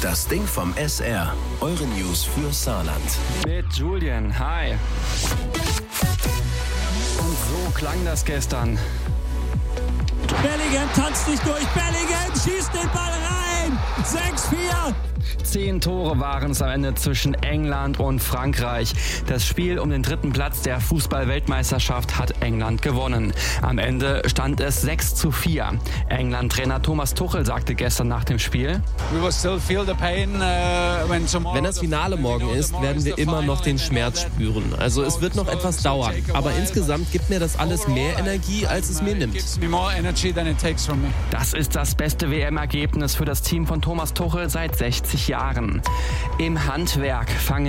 Das Ding vom SR. Eure News für Saarland. Mit Julian, hi. Und so klang das gestern. Bellingham tanzt nicht durch. Bellingham schießt den Ball rein. 6-4. 10 Tore waren es am Ende zwischen England und Frankreich. Das Spiel um den 3. Platz der Fußball-Weltmeisterschaft hat England gewonnen. Am Ende stand es 6-4. England-Trainer Thomas Tuchel sagte gestern nach dem Spiel: Wenn das Finale morgen ist, werden wir immer noch den Schmerz spüren. Also es wird noch etwas dauern. Aber insgesamt gibt mir das alles mehr Energie, als es mir nimmt. Das ist das beste WM-Ergebnis für das Team von Thomas Tuchel seit 60 Jahren. Im Handwerk fangen